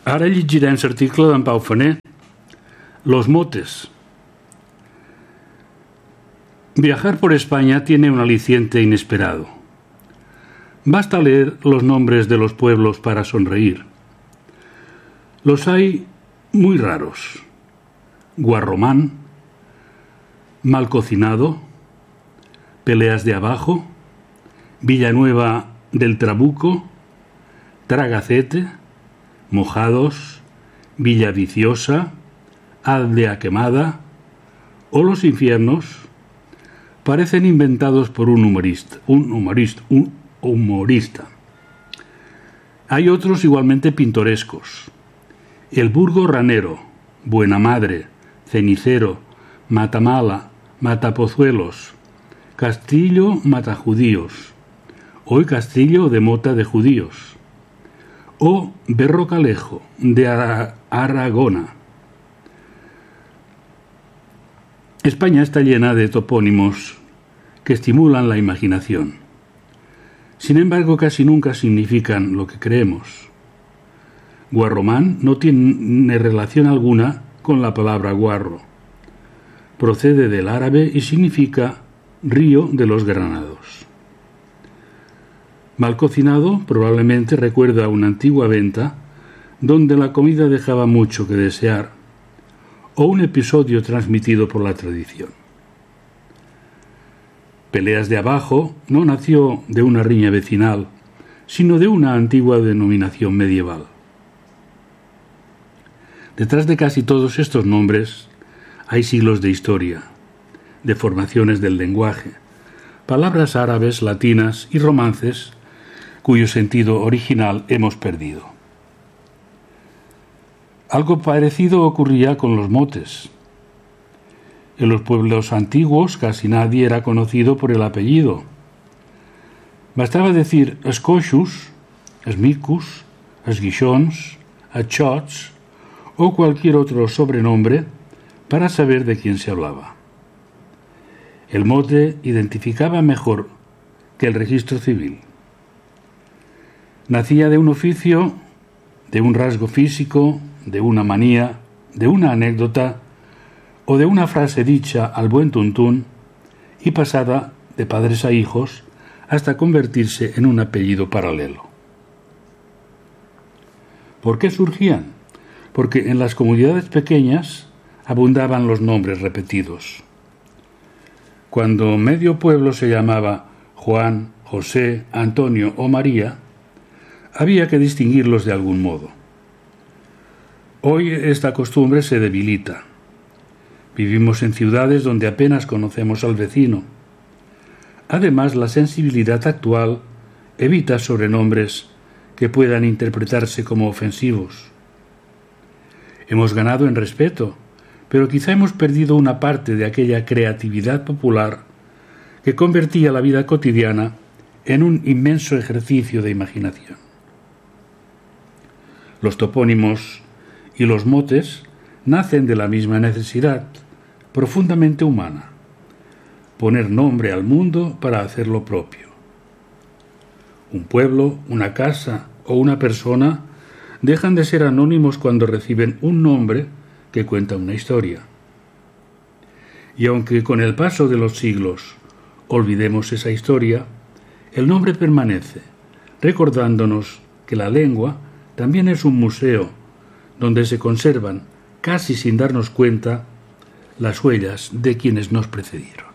Ara llegirem l'article d'en Pau Faner, Los motes. Viajar por España tiene un aliciente inesperado. Basta leer los nombres de los pueblos para sonreír. Los hay muy raros. Guarromán, Mal Cocinado, Peleas de Abajo, Villanueva del Trabuco, Tragacete, Mojados, Villa Viciosa, Aldea Quemada o Los Infiernos parecen inventados por un humorista. Hay otros igualmente pintorescos. El Burgo Ranero, Buena Madre, Cenicero, Matamala, Matapozuelos, Castillo Matajudíos, hoy Castillo de Mota de Judíos, o Berrocalejo de Aragona. España está llena de topónimos que estimulan la imaginación. Sin embargo, casi nunca significan lo que creemos. Guarromán no tiene relación alguna con la palabra guarro. Procede del árabe y significa río de los granados. Mal Cocinado probablemente recuerda a una antigua venta donde la comida dejaba mucho que desear, o un episodio transmitido por la tradición. Peleas de Abajo no nació de una riña vecinal, sino de una antigua denominación medieval. Detrás de casi todos estos nombres hay siglos de historia, deformaciones del lenguaje, palabras árabes, latinas y romances cuyo sentido original hemos perdido. Algo parecido ocurría con los motes. En los pueblos antiguos casi nadie era conocido por el apellido. Bastaba decir escoixos, esmicus, esguixons, achots o cualquier otro sobrenombre para saber de quién se hablaba. El mote identificaba mejor que el registro civil. Nacía de un oficio, de un rasgo físico, de una manía, de una anécdota o de una frase dicha al buen tuntún y pasada de padres a hijos hasta convertirse en un apellido paralelo. ¿Por qué surgían? Porque en las comunidades pequeñas abundaban los nombres repetidos. Cuando medio pueblo se llamaba Juan, José, Antonio o María, había que distinguirlos de algún modo. Hoy esta costumbre se debilita. Vivimos en ciudades donde apenas conocemos al vecino. Además, la sensibilidad actual evita sobrenombres que puedan interpretarse como ofensivos. Hemos ganado en respeto, pero quizá hemos perdido una parte de aquella creatividad popular que convertía la vida cotidiana en un inmenso ejercicio de imaginación. Los topónimos y los motes nacen de la misma necesidad, profundamente humana: poner nombre al mundo para hacerlo propio. Un pueblo, una casa o una persona dejan de ser anónimos cuando reciben un nombre que cuenta una historia. Y aunque con el paso de los siglos olvidemos esa historia, el nombre permanece, recordándonos que la lengua también es un museo donde se conservan, casi sin darnos cuenta, las huellas de quienes nos precedieron.